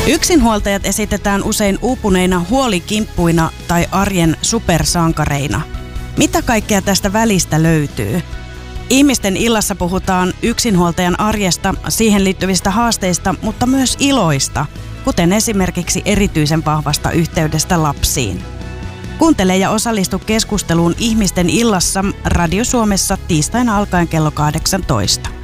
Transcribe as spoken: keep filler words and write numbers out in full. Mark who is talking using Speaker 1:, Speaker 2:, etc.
Speaker 1: Yksinhuoltajat esitetään usein uupuneina huolikimppuina tai arjen supersankareina. Mitä kaikkea tästä välistä löytyy? Ihmisten illassa puhutaan yksinhuoltajan arjesta, siihen liittyvistä haasteista, mutta myös iloista, kuten esimerkiksi erityisen vahvasta yhteydestä lapsiin. Kuuntele ja osallistu keskusteluun Ihmisten illassa Radio Suomessa tiistaina alkaen kello kahdeksantoista.